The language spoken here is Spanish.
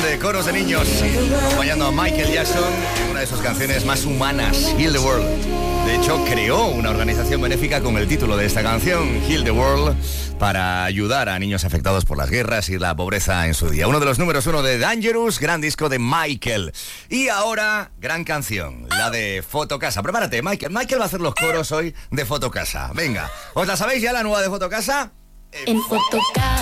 de coros de niños, acompañando a Michael Jackson en una de sus canciones más humanas, Heal the World. De hecho, creó una organización benéfica con el título de esta canción, Heal the World, para ayudar a niños afectados por las guerras y la pobreza en su día. Uno de los números uno de Dangerous, gran disco de Michael. Y ahora, gran canción, la de Fotocasa. Prepárate, Michael. Michael va a hacer los coros hoy de Fotocasa. Venga, ¿os la sabéis ya, la nueva de Fotocasa? En Fotocasa.